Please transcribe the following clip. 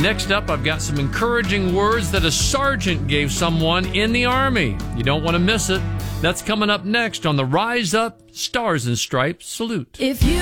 Next up, I've got some encouraging words that a sergeant gave someone in the Army. You don't want to miss it. That's coming up next on the Rise Up Stars and Stripes Salute. If you